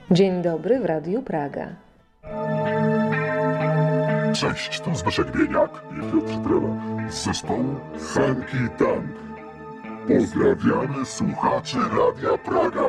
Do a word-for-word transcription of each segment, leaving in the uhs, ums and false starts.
Dzień dobry w Radiu Praga. Cześć, to Zbyszek Bieniak i Piotr Trela z zespołu Funky Tank. Pozdrawiamy słuchaczy Radia Praga.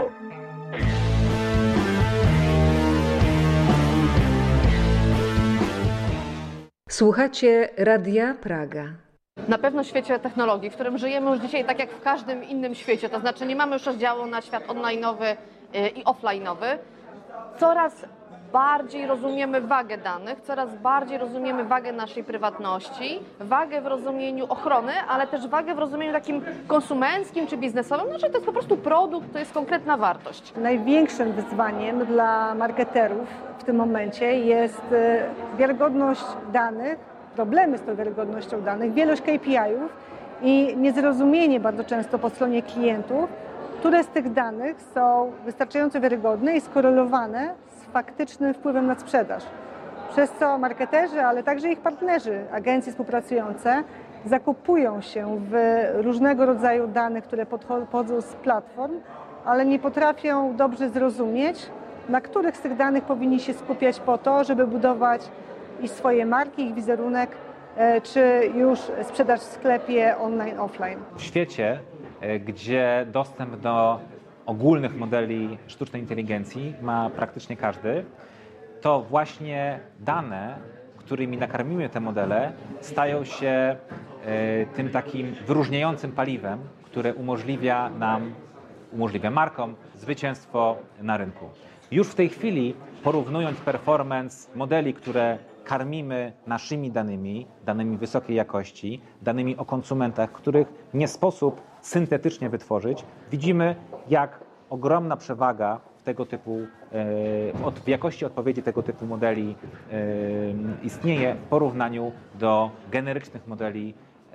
Słuchacie Radia Praga. Na pewno w świecie technologii, w którym żyjemy już dzisiaj tak jak w każdym innym świecie, to znaczy nie mamy już rozdziału na świat online'owy i offline'owy, coraz bardziej rozumiemy wagę danych, coraz bardziej rozumiemy wagę naszej prywatności, wagę w rozumieniu ochrony, ale też wagę w rozumieniu takim konsumenckim czy biznesowym, no, że to jest po prostu produkt, to jest konkretna wartość. Największym wyzwaniem dla marketerów w tym momencie jest wiarygodność danych, problemy z tą wiarygodnością danych, wielość K P I-ów i niezrozumienie bardzo często po stronie klientów, które z tych danych są wystarczająco wiarygodne i skorelowane z faktycznym wpływem na sprzedaż. Przez co marketerzy, ale także ich partnerzy, agencje współpracujące zakupują się w różnego rodzaju danych, które pochodzą z platform, ale nie potrafią dobrze zrozumieć, na których z tych danych powinni się skupiać po to, żeby budować i swoje marki, ich wizerunek, czy już sprzedaż w sklepie online, offline. W świecie, gdzie dostęp do ogólnych modeli sztucznej inteligencji ma praktycznie każdy, to właśnie dane, którymi nakarmimy te modele, stają się tym takim wyróżniającym paliwem, które umożliwia nam, umożliwia markom zwycięstwo na rynku. Już w tej chwili, porównując performance modeli, które karmimy naszymi danymi, danymi wysokiej jakości, danymi o konsumentach, których nie sposób syntetycznie wytworzyć, widzimy, jak ogromna przewaga w tego typu, w jakości odpowiedzi tego typu modeli istnieje w porównaniu do generycznych modeli,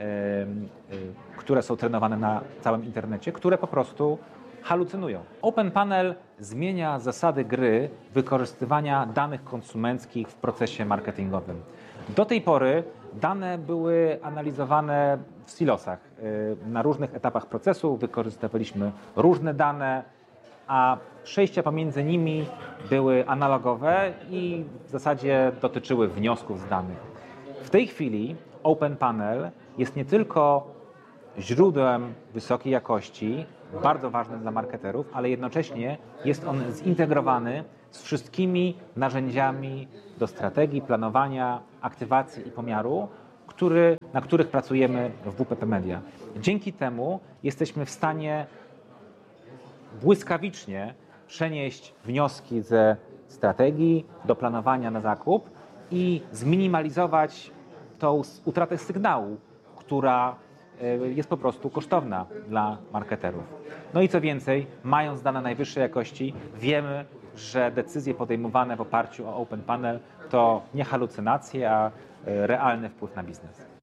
które są trenowane na całym internecie, które po prostu halucynują. OpenPanel zmienia zasady gry wykorzystywania danych konsumenckich w procesie marketingowym. Do tej pory dane były analizowane w silosach. Na różnych etapach procesu wykorzystywaliśmy różne dane, a przejścia pomiędzy nimi były analogowe i w zasadzie dotyczyły wniosków z danych. W tej chwili OpenPanel jest nie tylko źródłem wysokiej jakości, bardzo ważnym dla marketerów, ale jednocześnie jest on zintegrowany z wszystkimi narzędziami do strategii, planowania, aktywacji i pomiaru, który, na których pracujemy w W P P Media. Dzięki temu jesteśmy w stanie błyskawicznie przenieść wnioski ze strategii do planowania na zakup i zminimalizować tą utratę sygnału, która jest po prostu kosztowna dla marketerów. No i co więcej, mając dane najwyższej jakości, wiemy, że decyzje podejmowane w oparciu o OpenPanel to nie halucynacje, a realny wpływ na biznes.